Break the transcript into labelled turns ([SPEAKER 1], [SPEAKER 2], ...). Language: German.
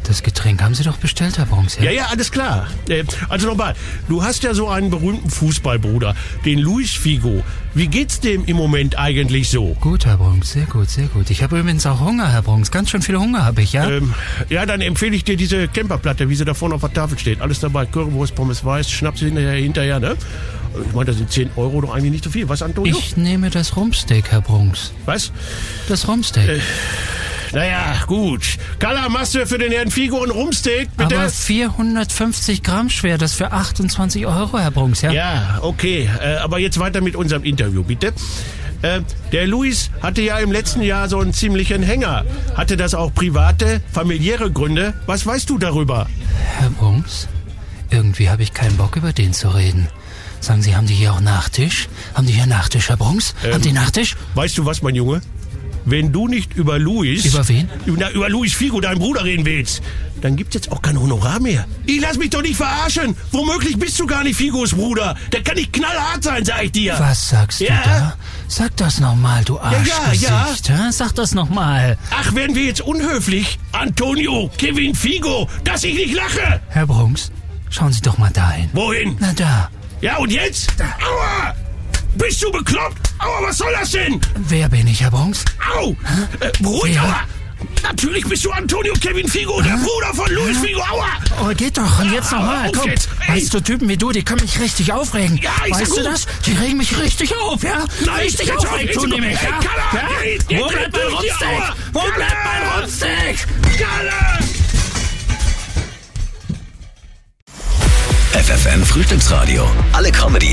[SPEAKER 1] Das Getränk haben Sie doch bestellt, Herr Bruns, ja?
[SPEAKER 2] Ja, alles klar. Also nochmal, du hast ja so einen berühmten Fußballbruder, den Luis Figo. Wie geht's dem im Moment eigentlich so?
[SPEAKER 1] Gut, Herr Bruns, sehr gut, sehr gut. Ich habe übrigens auch Hunger, Herr Bruns. Ganz schön viel Hunger habe ich, ja?
[SPEAKER 2] Ja, dann empfehle ich dir diese Camperplatte, wie sie da vorne auf der Tafel steht. Alles dabei, Currywurst, Pommes Weiß, Schnaps hinterher, ne? Ich meine, da sind 10 Euro doch eigentlich nicht so viel. Was, Antonio?
[SPEAKER 1] Ich nehme das Rumpsteak, Herr Bruns.
[SPEAKER 2] Was?
[SPEAKER 1] Das Rumpsteak.
[SPEAKER 2] Naja, gut. Carla, machst du für den Herrn Figo ein Rumpsteak, bitte?
[SPEAKER 1] Aber 450 Gramm schwer, das für 28 Euro, Herr Bruns, ja?
[SPEAKER 2] Ja, okay. Aber jetzt weiter mit unserem Interview, bitte. Der Luis hatte ja im letzten Jahr so einen ziemlichen Hänger. Hatte das auch private, familiäre Gründe? Was weißt du darüber?
[SPEAKER 1] Herr Bruns, irgendwie habe ich keinen Bock, über den zu reden. Sagen Sie, haben die hier auch Nachtisch? Haben die hier Nachtisch, Herr Bruns? Haben die Nachtisch?
[SPEAKER 2] Weißt du was, mein Junge? Wenn du nicht über Luis...
[SPEAKER 1] Über wen?
[SPEAKER 2] Über Luis Figo, deinen Bruder, reden willst, dann gibt's jetzt auch kein Honorar mehr. Ich lass mich doch nicht verarschen. Womöglich bist du gar nicht Figos Bruder. Der kann nicht knallhart sein, sag ich dir.
[SPEAKER 1] Was sagst du da? Sag das nochmal, du Arschgesicht. Ja. Sag das nochmal.
[SPEAKER 2] Ach, werden wir jetzt unhöflich? Antonio, Kevin Figo, dass ich nicht lache.
[SPEAKER 1] Herr Bruns, schauen Sie doch mal dahin.
[SPEAKER 2] Wohin?
[SPEAKER 1] Na da.
[SPEAKER 2] Ja, und jetzt?
[SPEAKER 1] Da.
[SPEAKER 2] Aua! Bist du bekloppt? Aua, was soll das denn?
[SPEAKER 1] Wer bin ich, Herr Bruns?
[SPEAKER 2] Au! Beruhig,
[SPEAKER 1] Wer?
[SPEAKER 2] aua! Natürlich bist du Antonio Kevin Figo, der Bruder von Luis Figo, aua!
[SPEAKER 1] Oh, geht doch. Und jetzt nochmal. Komm.
[SPEAKER 2] Jetzt.
[SPEAKER 1] Weißt du, Typen wie du, die können mich richtig aufregen.
[SPEAKER 2] Ja, ich sag
[SPEAKER 1] weißt du
[SPEAKER 2] gut.
[SPEAKER 1] das? Die regen mich richtig auf, ja?
[SPEAKER 2] Nein,
[SPEAKER 1] richtig
[SPEAKER 2] jetzt
[SPEAKER 1] aufregen
[SPEAKER 2] jetzt
[SPEAKER 1] tun die mich, ja?
[SPEAKER 2] Carla,
[SPEAKER 1] Ja? Wo bleibt mein Rumpsteak? Wo bleibt mein Rumpsteak?
[SPEAKER 2] Carla!
[SPEAKER 3] FFN Frühstücksradio. Alle Comedy